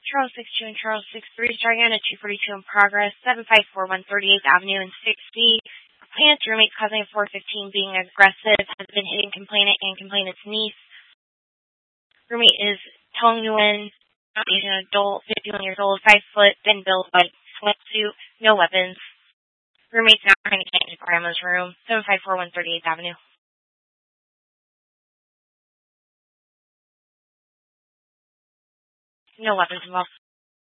Charles 62 and Charles 63, starting on a 242 in progress, 754 138th Avenue and 60. Complainant's roommate causing a 415 being aggressive, has been hitting complainant and complainant's niece. Roommate is Tong Nguyen, Asian adult, 51 years old, 5 foot, thin built, white sweatsuit, no weapons. Roommate's now trying to get into grandma's room, 754 138th Avenue. No weapons involved.